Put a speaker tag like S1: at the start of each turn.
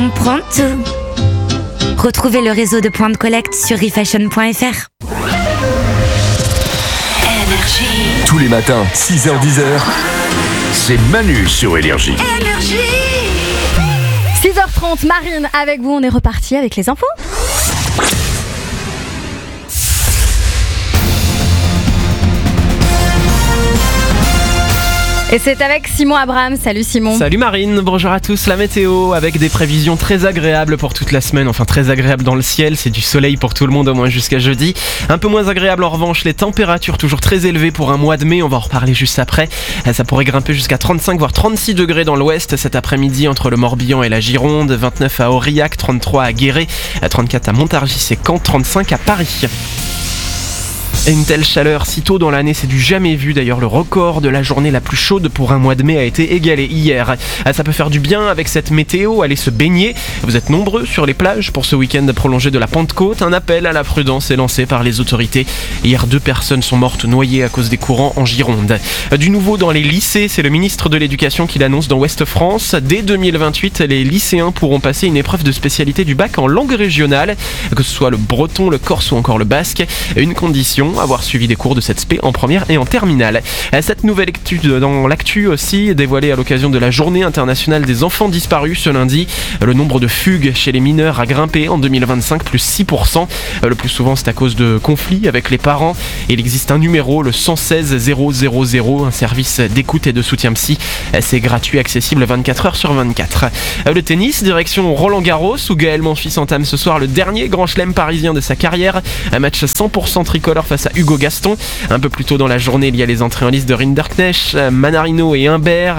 S1: comprend tout. Retrouvez le réseau de points de collecte sur refashion.fr.
S2: Tous les matins, 6h-10h, c'est Manu sur Énergie.
S3: 6h30, Marine avec vous, on est reparti avec les infos. Et c'est avec Simon Abraham. Salut Simon.
S4: Salut Marine, bonjour à tous. La météo avec des prévisions très agréables pour toute la semaine. Enfin très agréables dans le ciel, c'est du soleil pour tout le monde au moins jusqu'à jeudi. Un peu moins agréable en revanche, les températures toujours très élevées pour un mois de mai. On va en reparler juste après. Ça pourrait grimper jusqu'à 35 voire 36 degrés dans l'ouest cet après-midi entre le Morbihan et la Gironde. 29 à Aurillac, 33 à Guéret, 34 à Montargis et Caen, 35 à Paris. Et une telle chaleur si tôt dans l'année, c'est du jamais vu. D'ailleurs, le record de la journée la plus chaude pour un mois de mai a été égalé hier. Ça peut faire du bien avec cette météo, aller se baigner. Vous êtes nombreux sur les plages pour ce week-end prolongé de la Pentecôte. Un appel à la prudence est lancé par les autorités. Hier, 2 personnes sont mortes noyées à cause des courants en Gironde. Du nouveau dans les lycées, c'est le ministre de l'Éducation qui l'annonce dans Ouest France. Dès 2028, les lycéens pourront passer une épreuve de spécialité du bac en langue régionale, que ce soit le breton, le corse ou encore le basque. Une condition, avoir suivi des cours de cette spé en première et en terminale. Cette nouvelle étude dans l'actu aussi, dévoilée à l'occasion de la journée internationale des enfants disparus ce lundi. Le nombre de fugues chez les mineurs a grimpé en 2025, plus 6%. Le plus souvent, c'est à cause de conflits avec les parents. Et il existe un numéro, le 116 000, un service d'écoute et de soutien psy. C'est gratuit, accessible 24 heures sur 24. Le tennis, direction Roland-Garros, où Gaël Monfils entame ce soir le dernier grand chelem parisien de sa carrière. Un match 100% tricolore face à Hugo Gaston. Un peu plus tôt dans la journée, il y a les entrées en liste de Rinderknecht, Manarino et Humbert.